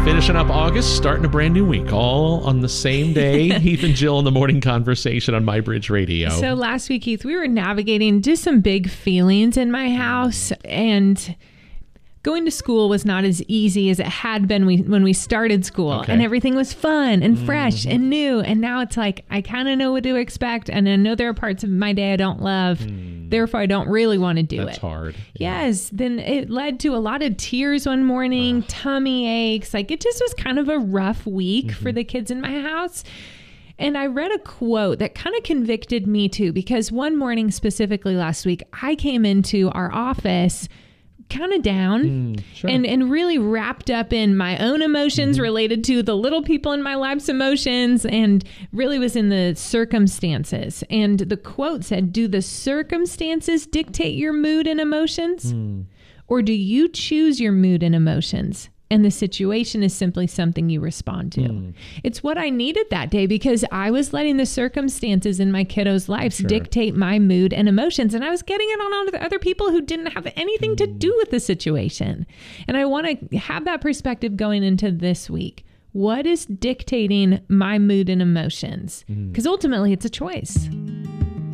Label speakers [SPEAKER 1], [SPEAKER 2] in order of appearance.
[SPEAKER 1] Finishing up August, starting a brand new week, all on the same day. Heath and Jill in the morning conversation on MyBridge Radio.
[SPEAKER 2] So last week, Heath, we were navigating just some big feelings in my house, and going to school was not as easy as it had been when we started school.
[SPEAKER 1] Okay.
[SPEAKER 2] And everything was fun and fresh and new. And now it's like, I kind of know what to expect. And I know there are parts of my day I don't love. Therefore, I don't really want to do it.
[SPEAKER 1] That's hard.
[SPEAKER 2] Yes. Then it led to a lot of tears one morning, tummy aches. Like, it just was kind of a rough week for the kids in my house. And I read a quote that kind of convicted me too, because one morning specifically last week, I came into our office kind of down and really wrapped up in my own emotions related to the little people in my life's emotions, and really was in the circumstances. And the quote said, "Do the circumstances dictate your mood and emotions? Or do you choose your mood and emotions? And the situation is simply something you respond to." It's what I needed that day, because I was letting the circumstances in my kiddos' lives dictate my mood and emotions. And I was getting it on other people who didn't have anything to do with the situation. And I want to have that perspective going into this week. What is dictating my mood and emotions? Because ultimately it's a choice.